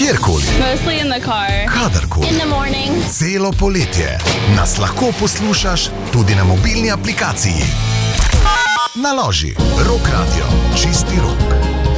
kjerkoli, Mostly in the car. kadarkoli, In the morning. celo poletje nas lahko poslušaš tudi na mobilni aplikaciji. Naloži Rock Radio, čisti rok.